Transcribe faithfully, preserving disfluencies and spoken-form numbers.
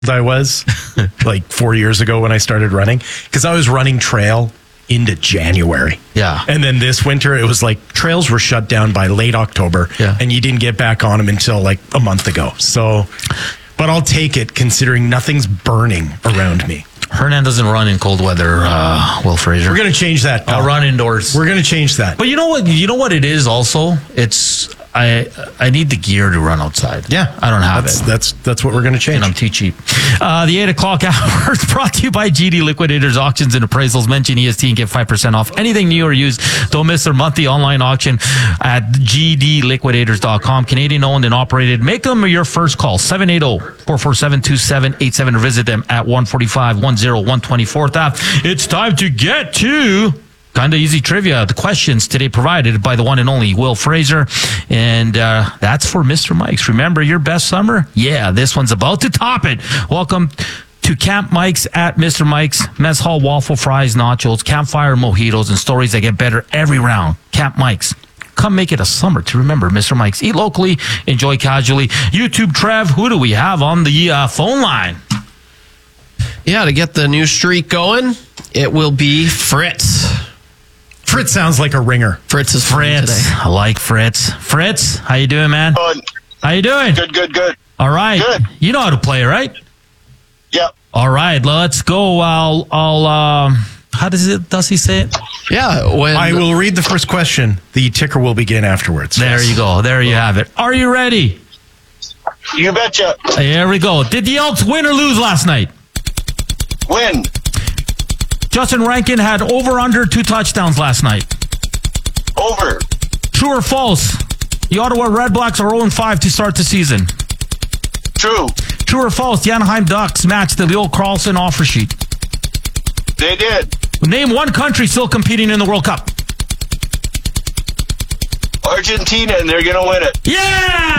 I was like four years ago when I started running, because I was running trail into January. Yeah. And then this winter, it was like trails were shut down by late October. Yeah. And you didn't get back on them until like a month ago. So, but I'll take it considering nothing's burning around me. Hernan doesn't run in cold weather, uh, Will Fraser. We're going to change that. I'll run indoors. We're going to change that. But you know what? You know what it is also? It's, I I need the gear to run outside. Yeah. I don't have that's, it. That's that's what we're going to change. And I'm too cheap. Uh, the eight o'clock hour is brought to you by G D Liquidators Auctions and Appraisals. Mention E S T and get five percent off anything new or used. Don't miss their monthly online auction at G D liquidators dot com. Canadian owned and operated. Make them your first call. seven eight zero, four four seven, two seven eight seven or visit them at one forty-five one oh one twenty-fourth Ave. It's time to get to Kinda Easy Trivia. The questions today provided by the one and only Will Fraser. And uh, that's for Mister Mike's. Remember your best summer? Yeah, this one's about to top it. Welcome to Camp Mike's at Mister Mike's. Mess hall, waffle, fries, nachos, campfire, mojitos, and stories that get better every round. Camp Mike's. Come make it a summer to remember Mister Mike's. Eat locally, enjoy casually. YouTube Trev, who do we have on the uh, phone line? Yeah, to get the new streak going, it will be Fritz. Fritz sounds like a ringer. Fritz is Fritz. today. I like Fritz. Fritz, how you doing, man? Good. How you doing? Good, good, good. All right. Good. You know how to play, right? Yep. All right, let's go. I'll, I'll, um, how does it, does he say it? Yeah, when I will read the first question. The ticker will begin afterwards. There you go. There you have it. Are you ready? You betcha. Here we go. Did the Elks win or lose last night? Win. Justin Rankin had over under two touchdowns last night. Over. True or false? The Ottawa Redblacks are oh and five to start the season. True. True or false? The Anaheim Ducks matched the Leo Carlson offer sheet. They did. Name one country still competing in the World Cup. Argentina, and they're going to win it. Yeah!